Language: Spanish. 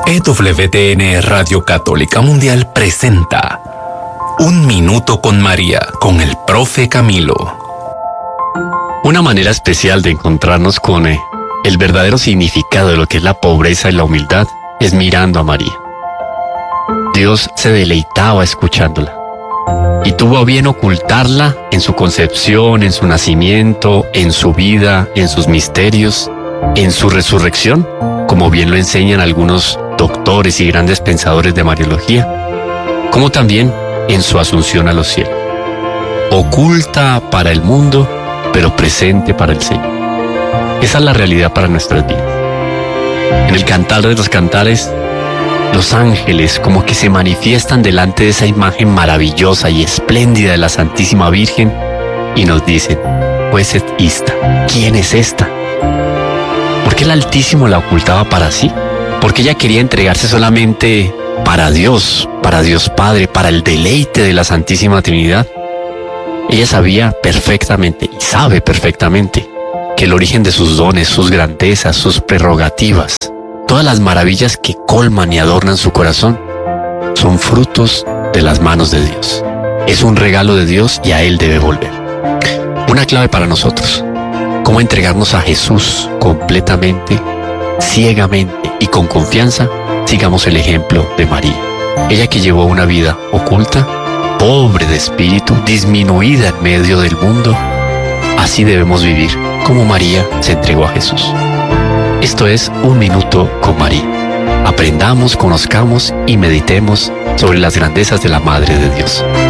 EWTN Radio Católica Mundial presenta Un Minuto con María, con el Profe Camilo. Una manera especial de encontrarnos con el verdadero significado de lo que es la pobreza y la humildad es mirando a María. Dios se deleitaba escuchándola y tuvo a bien ocultarla en su concepción, en su nacimiento, en su vida, en sus misterios, en su resurrección, como bien lo enseñan algunos doctores y grandes pensadores de Mariología, como también en su asunción a los cielos. Oculta para el mundo, pero presente para el Señor. Esa es la realidad para nuestras vidas. En el Cantar de los Cantares, los ángeles como que se manifiestan delante de esa imagen maravillosa y espléndida de la Santísima Virgen y nos dicen: pues es esta. ¿Quién es esta? ¿Por qué el Altísimo la ocultaba para sí? Porque ella quería entregarse solamente para Dios Padre, para el deleite de la Santísima Trinidad. Ella sabía perfectamente y sabe perfectamente que el origen de sus dones, sus grandezas, sus prerrogativas, todas las maravillas que colman y adornan su corazón, son frutos de las manos de Dios. Es un regalo de Dios y a Él debe volver. Una clave para nosotros: cómo entregarnos a Jesús completamente, ciegamente y con confianza. Sigamos el ejemplo de María. Ella que llevó una vida oculta, pobre de espíritu, disminuida en medio del mundo. Así debemos vivir, como María se entregó a Jesús. Esto es Un Minuto con María. Aprendamos, conozcamos y meditemos sobre las grandezas de la Madre de Dios.